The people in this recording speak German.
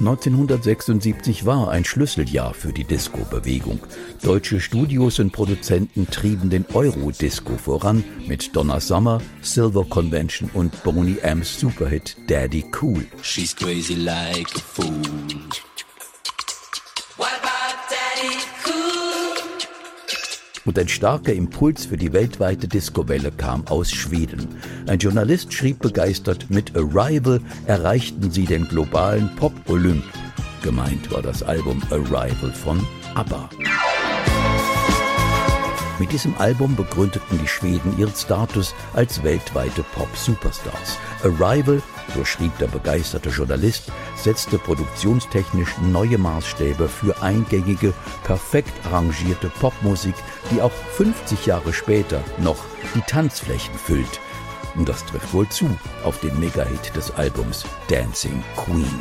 1976 war ein Schlüsseljahr für die Disco-Bewegung. Deutsche Studios und Produzenten trieben den Eurodisco voran mit Donna Summer, Silver Convention und Boney M's Superhit Daddy Cool. She's crazy like a fool. What about Daddy Cool? Und ein starker Impuls für die weltweite Disco-Welle kam aus Schweden. Ein Journalist schrieb begeistert, mit Arrival erreichten sie den globalen Pop-Olymp. Gemeint war das Album Arrival von ABBA. Mit diesem Album begründeten die Schweden ihren Status als weltweite Pop-Superstars. Arrival, so schrieb der begeisterte Journalist, setzte produktionstechnisch neue Maßstäbe für eingängige, perfekt arrangierte Popmusik, die auch 50 Jahre später noch die Tanzflächen füllt. Und das trifft wohl zu auf den Megahit des Albums Dancing Queen.